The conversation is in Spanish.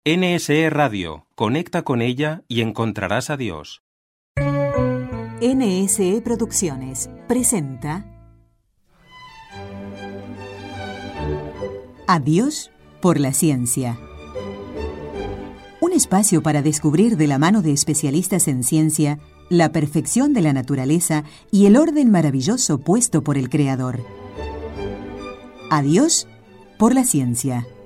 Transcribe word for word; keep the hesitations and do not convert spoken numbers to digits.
N S E Radio, conecta con ella y encontrarás a Dios. N S E Producciones presenta A Dios por la ciencia. Un espacio para descubrir de la mano de especialistas en ciencia la perfección de la naturaleza y el orden maravilloso puesto por el Creador. A Dios por la ciencia.